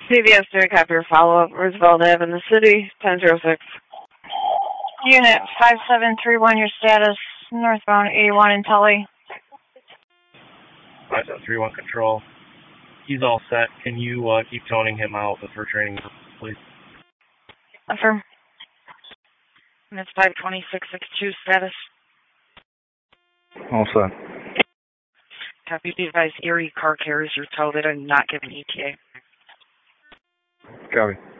CVS 3, copy your follow-up. Roosevelt Ave in the city, 1006. Unit 5731, your status, northbound 81 in Tully. 5731 control. He's all set. Can you keep toning him out for training, please? Affirm. Units 52662, status. All set. Copy, be advised, Erie car carriers are told that are not given ETA. Copy.